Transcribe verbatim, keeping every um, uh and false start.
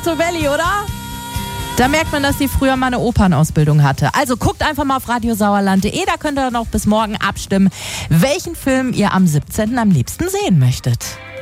Silicon Valley, oder? Da merkt man, dass sie früher mal eine Opernausbildung hatte. Also guckt einfach mal auf radiosauerland punkt de, da könnt ihr noch bis morgen abstimmen, welchen Film ihr am siebzehnten am liebsten sehen möchtet.